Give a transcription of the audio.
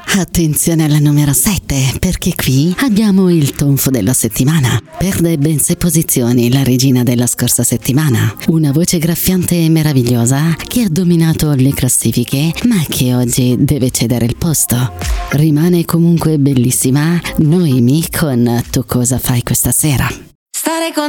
Attenzione alla numero 7, perché qui abbiamo il tonfo della settimana. Perde ben 6 posizioni la regina della scorsa settimana. Una voce graffiante e meravigliosa che ha dominato le classifiche, ma che oggi deve cedere il posto. Rimane comunque bellissima Noemi con Tu cosa fai questa sera. Stare con